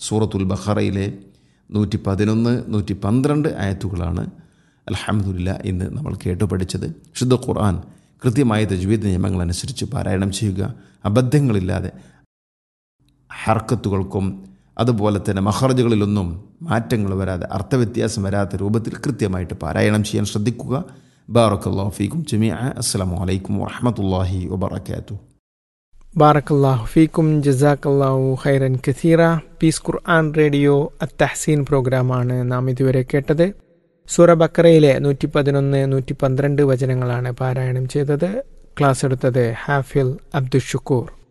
സൂറത്തുൽ ബഖറയിലെ 111, 112 ആയത്തുകളാണ് അൽഹംദുലില്ലാ ഇന്ന് നമ്മൾ കേട്ടു പഠിച്ചത്. ശുദ്ധ ഖുർആൻ കൃത്യമായ തജ്വീദ് നിയമങ്ങളനുസരിച്ച് പാരായണം ചെയ്യുക, അബദ്ധങ്ങളില്ലാതെ ഹർക്കത്തുകൾക്കും അതുപോലെ തന്നെ മഖറജുകളിലൊന്നും മാറ്റങ്ങൾ വരാതെ, അർത്ഥവ്യത്യാസം വരാത്ത രൂപത്തിൽ കൃത്യമായിട്ട് പാരായണം ചെയ്യാൻ ശ്രദ്ധിക്കുക. ബാറക്കല്ലാഹു ഫീക്കും ജമീഅ. അസ്സലാമു അലൈക്കും വറഹ്മത്തുള്ളാഹി വബറകാതുഹു. ബാറക്കല്ലാഹു ഫീക്കും ജസാക്കല്ലാഹു ഖൈറൻ കസീറ. പീസ് ഖുർആൻ റേഡിയോ അത്തഹ്സീൻ പ്രോഗ്രാമാണ് നാം ഇതുവരെ കേട്ടത്. സൂറ ബക്കറയിലെ 111, 112 വചനങ്ങളാണ് പാരായണം ചെയ്തത്. ക്ലാസ് എടുത്തത് ഹാഫിൽ അബ്ദുൽ ഷുക്കൂർ.